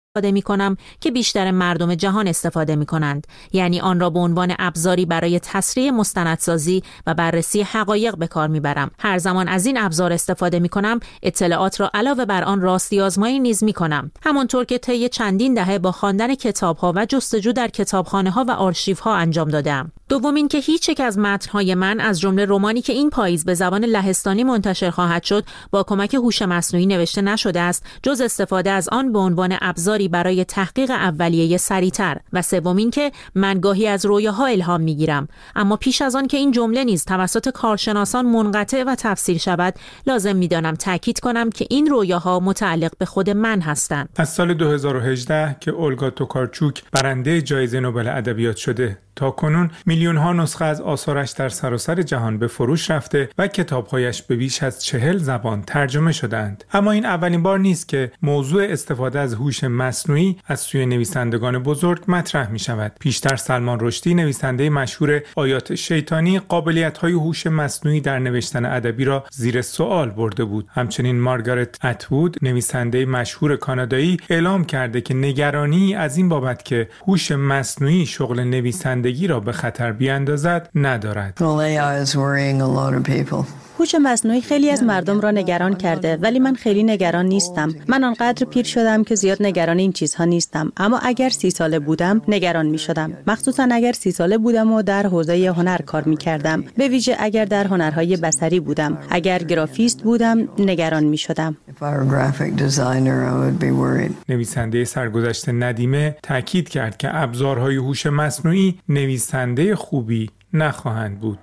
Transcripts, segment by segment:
استفاده می‌کنم که بیشتر مردم جهان استفاده می‌کنند، یعنی آن را به عنوان ابزاری برای تسریع مستندسازی و بررسی حقایق به کار می‌برم. هر زمان از این ابزار استفاده می‌کنم، اطلاعات را علاوه بر آن راستی آزمایی نیز می‌کنم، همانطور که طی چندین دهه با خواندن کتاب‌ها و جستجو در کتابخانه‌ها و آرشیوها انجام دادم. دوم این که هیچ یک از متن‌های من از جمله رمانی که این پاییز به زبان لهستانی منتشر خواهد شد با کمک هوش مصنوعی نوشته نشده است، جز استفاده از آن به عنوان ابزاری برای تحقیق اولیه سریع‌تر. و سوم این که من گاهی از رویاها الهام می‌گیرم، اما پیش از آن که این جمله نیز توسط کارشناسان منقطع و تفسیر شود، لازم می‌دانم تأکید کنم که این رویاها متعلق به خود من هستند. از سال 2018 که اولگا توکارچوک برنده جایزه نوبل ادبیات شده تا کنون میلیون‌ها نسخه از آثارش در سراسر جهان به فروش رفته و کتاب‌هایش به بیش از 40 زبان ترجمه شدند. اما این اولین بار نیست که موضوع استفاده از هوش مصنوعی از سوی نویسندگان بزرگ مطرح می‌شود. پیشتر سلمان رشدی، نویسنده مشهور آیات شیطانی، قابلیت‌های هوش مصنوعی در نوشتن ادبی را زیر سوال برده بود. همچنین مارگارت اتوود، نویسنده مشهور کانادایی، اعلام کرده که نگرانی از این بابت که هوش مصنوعی شغل نویسندگی را به خطر بیاندازد ندارد. هوش مصنوعی خیلی از مردم را نگران کرده، ولی من خیلی نگران نیستم. من آنقدر پیر شدم که زیاد نگران این چیزها نیستم، اما اگر 30 ساله بودم نگران می شدم، مخصوصا اگر 30 ساله بودم و در حوزه هنر کار می کردم، به ویژه اگر در هنرهای بصری بودم. اگر گرافیست بودم نگران می شدم. نویسنده سرگذشت ندیمه تاکید کرد که ابزارهای هوش مصنوعی نویسنده خوبی نخواهند بود.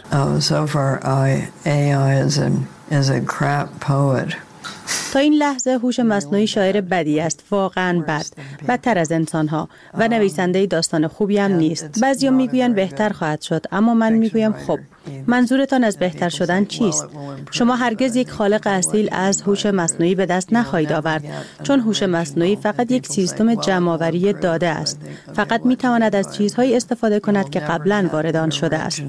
تا این لحظه هوش مصنوعی شاعر بدی است، واقعاً بد، بدتر از انسان‌ها، و نویسنده داستان خوبی هم نیست. بعضیا میگویند بهتر خواهد شد، اما من میگویم خب، منظورتان از بهتر شدن چیست؟ شما هرگز یک خالق اصیل از هوش مصنوعی به دست نخواهید آورد، چون هوش مصنوعی فقط یک سیستم جمع‌آوری داده است. فقط میتواند از چیزهایی استفاده کند که قبلاً وارد آن شده است.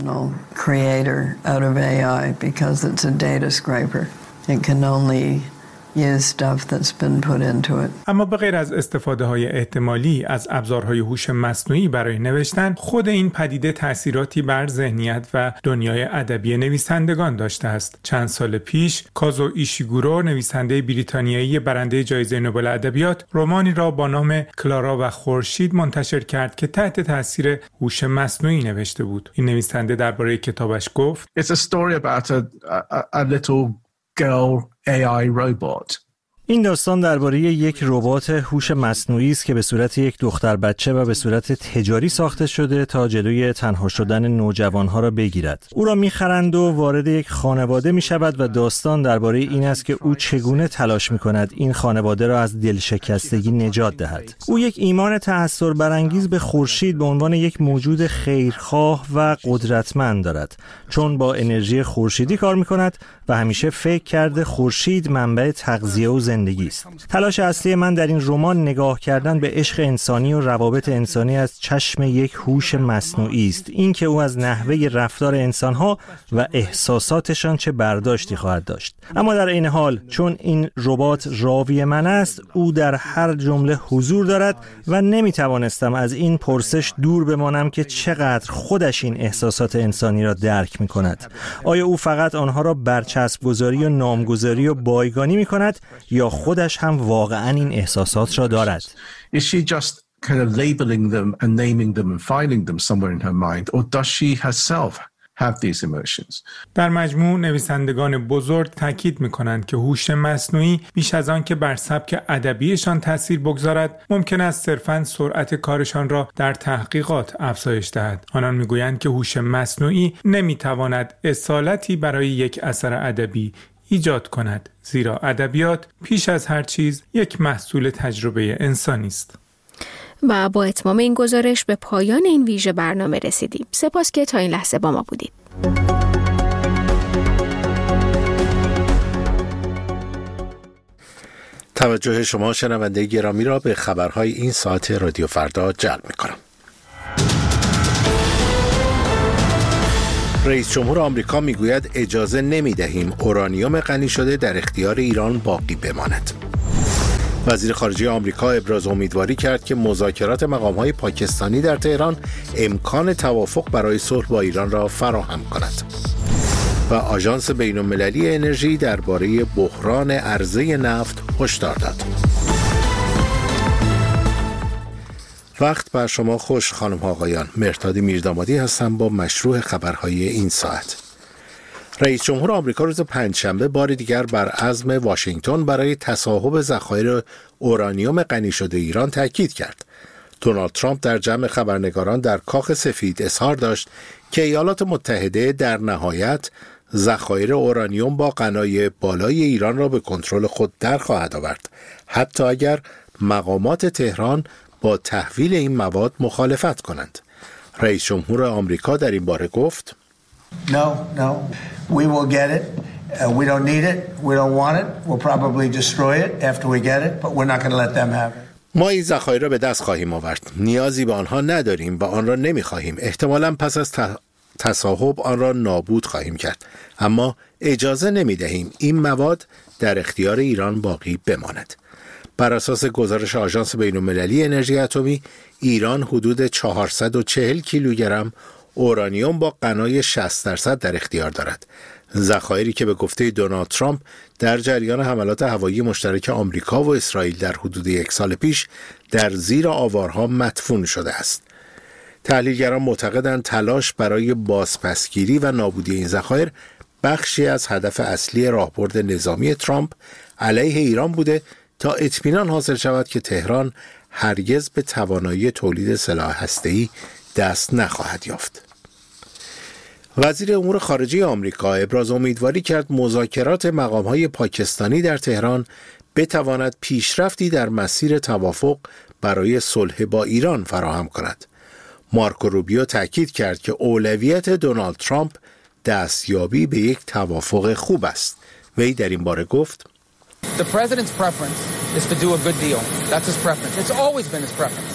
It can only use stuff that's been put into it. اما به غیر از استفاده‌های احتمالی از ابزارهای هوش مصنوعی برای نوشتن، خود این پدیده تأثیراتی بر ذهنیت و دنیای ادبی نویسندگان داشته است. چند سال پیش کازو ایشیگورو، نویسنده بریتانیایی برنده جایزه نوبل ادبیات، رمانی را با نام کلارا و خورشید منتشر کرد که تحت تاثیر هوش مصنوعی نوشته بود. این نویسنده درباره کتابش گفت: It's a story about a little girl AI robot. این داستان درباره یک ربات هوش مصنوعی است که به صورت یک دختر بچه و به صورت تجاری ساخته شده تا جلوی تنها شدن نوجوانها را بگیرد. او را می‌خرند و وارد یک خانواده می‌شود و داستان درباره این است که او چگونه تلاش می‌کند این خانواده را از دلشکستگی نجات دهد. او یک ایمان تأثیر برانگیز به خورشید به عنوان یک موجود خیرخواه و قدرتمند دارد، چون با انرژی خورشیدی کار می‌کند و همیشه فکر کرده خورشید منبع تغذیه و زندگی است. تلاش اصلی من در این رمان نگاه کردن به عشق انسانی و روابط انسانی از چشم یک هوش مصنوعی است. این که او از نحوه رفتار انسانها و احساساتشان چه برداشتی خواهد داشت. اما در این حال چون این ربات راوی من است، او در هر جمله حضور دارد و نمیتوانستم از این پرسش دور بمانم که چقدر خودش این احساسات انسانی را درک میکند. آیا او فقط آنها را برچسب گذاری و نامگذاری و بایگانی میکند یا خودش هم واقعا این احساسات را دارد؟ Is she just kind of labeling them and naming them and filing them somewhere in her mind, or does she herself have these emotions? در مجموع نویسندگان بزرگ تاکید می‌کنند که هوش مصنوعی بیش از آن که بر سبک ادبیشان تأثیر بگذارد، ممکن است صرفاً سرعت کارشان را در تحقیقات افزایش دهد. آنان می‌گویند که هوش مصنوعی نمی‌تواند اصالتی برای یک اثر ادبی ایجاد کند، زیرا ادبیات پیش از هر چیز یک محصول تجربه انسانی است. و با اتمام این گزارش به پایان این ویژه برنامه رسیدیم. سپاس که تا این لحظه با ما بودید. توجه شما شنونده گرامی را به خبرهای این ساعت رادیو فردا جلب می‌کنم. رئیس جمهور آمریکا میگوید اجازه نمیدهیم اورانیوم غنی شده در اختیار ایران باقی بماند. وزیر خارجه آمریکا ابراز امیدواری کرد که مذاکرات مقام‌های پاکستانی در تهران امکان توافق برای صلح با ایران را فراهم کند. و آژانس بین‌المللی انرژی درباره بحران عرضه نفت هشدار داد. وقت بر شما خوش خانم ها آقایان. مهرداد میردامادی هستم با مشروع خبرهای این ساعت. رئیس جمهور آمریکا روز پنجشنبه بار دیگر بر عزم واشنگتن برای تصاحب ذخایر اورانیوم غنی شده ایران تاکید کرد. دونالد ترامپ در جمع خبرنگاران در کاخ سفید اظهار داشت که ایالات متحده در نهایت ذخایر اورانیوم با غنای بالای ایران را به کنترل خود در خواهد آورد، حتی اگر مقامات تهران با تحویل این مواد مخالفت کنند. رئیس جمهور آمریکا در این باره گفت: No, we will get it. We don't need it. We don't want it. We'll probably destroy it after we get it, but we're not going to let them have it. ما این ذخایر را به دست خواهیم آورد. نیازی به آنها نداریم و آن را نمی‌خواهیم. احتمالاً پس از تصاحب آن را نابود خواهیم کرد. اما اجازه نمی‌دهیم این مواد در اختیار ایران باقی بماند. بر اساس گزارش آژانس بین‌المللی انرژی اتمی، ایران حدود 440 کیلوگرم اورانیوم با غنای 60% در اختیار دارد. ذخایری که به گفته دونالد ترامپ در جریان حملات هوایی مشترک آمریکا و اسرائیل در حدود 1 سال پیش در زیر آوارها مدفون شده است. تحلیلگران معتقدند تلاش برای بازپسگیری و نابودی این ذخایر بخشی از هدف اصلی راهبرد نظامی ترامپ علیه ایران بوده تا اطمینان حاصل شود که تهران هرگز به توانایی تولید سلاح هسته‌ای دست نخواهد یافت. وزیر امور خارجه آمریکا ابراز امیدواری کرد مذاکرات مقام‌های پاکستانی در تهران بتواند پیشرفتی در مسیر توافق برای صلح با ایران فراهم کند. مارکو روبیو تاکید کرد که اولویت دونالد ترامپ دستیابی به یک توافق خوب است. وی در این باره گفت: The president's preference is to do a good deal. That's his preference. It's always been his preference.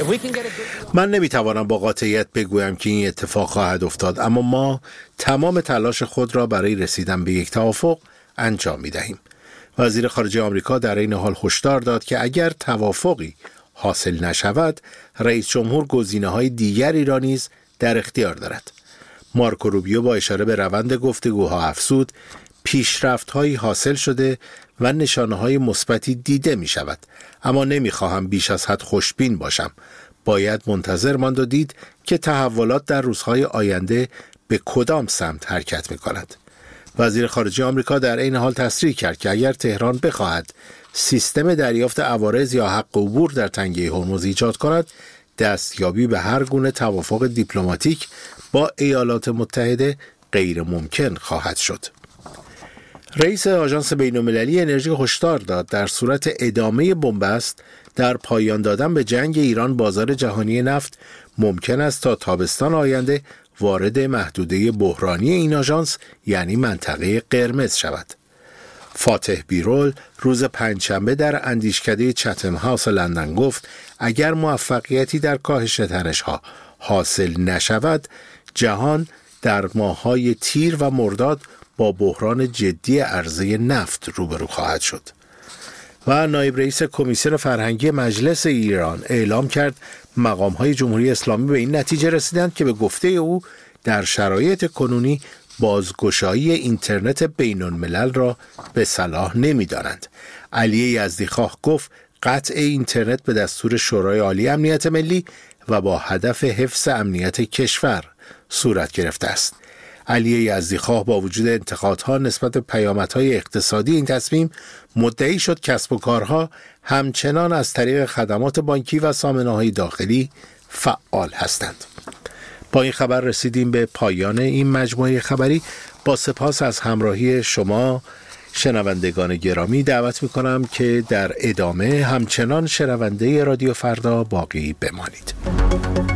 من نمیتوانم با قاطعیت بگویم که این اتفاق خواهد افتاد، اما ما تمام تلاش خود را برای رسیدن به یک توافق انجام میدهیم. وزیر خارجه آمریکا در این حال هشدار داد که اگر توافقی حاصل نشود، رئیس جمهور گزینه‌های دیگری را نیز در اختیار دارد. مارکو روبیو با اشاره به روند گفتگوها افزود: پیشرفت‌هایی حاصل شده و نشانه‌های مثبتی دیده می‌شود، اما نمی‌خواهم بیش از حد خوشبین باشم. باید منتظر ماند و دید که تحولات در روزهای آینده به کدام سمت حرکت می‌کند. وزیر خارجه آمریکا در این حال تصریح کرد که اگر تهران بخواهد سیستم دریافت عوارض یا حق عبور در تنگه هرمز ایجاد کند، دستیابی به هر گونه توافق دیپلماتیک با ایالات متحده غیر ممکن خواهد شد. رئیس آژانس بین‌المللی انرژی هشدار داد در صورت ادامه بنبست در پایان دادن به جنگ ایران بازار جهانی نفت ممکن است تا تابستان آینده وارد محدوده بحرانی این آژانس یعنی منطقه قرمز شود. فاتح بیرول روز پنجشنبه در اندیشکده چتم هاوس لندن گفت اگر موفقیتی در کاهش تنش‌ها حاصل نشود، جهان در ماه‌های تیر و مرداد با بحران جدی عرضه نفت روبرو خواهد شد. و نایب رئیس کمیسیون فرهنگی مجلس ایران اعلام کرد مقام‌های جمهوری اسلامی به این نتیجه رسیدند که به گفته او در شرایط کنونی بازگشایی اینترنت بین‌الملل را به صلاح نمی‌دانند. علی یزدیخواه گفت قطع اینترنت به دستور شورای عالی امنیت ملی و با هدف حفظ امنیت کشور صورت گرفته است. علی یزدیخواه با وجود انتقادها نسبت به پیامدهای اقتصادی این تصمیم مدعی شد کسب و کارها همچنان از طریق خدمات بانکی و سامانه‌های داخلی فعال هستند. با این خبر رسیدیم به پایان این مجموعه خبری. با سپاس از همراهی شما شنوندگان گرامی دعوت می‌کنم که در ادامه همچنان شنونده رادیو فردا باقی بمانید.